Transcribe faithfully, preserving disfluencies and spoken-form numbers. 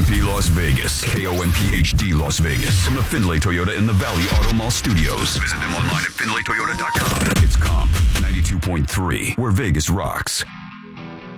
P Las Vegas. K O M P H D Las Vegas. From the Findlay Toyota in the Valley Auto Mall Studios. Visit them online at findlay toyota dot com. It's Comp ninety-two point three, where Vegas rocks.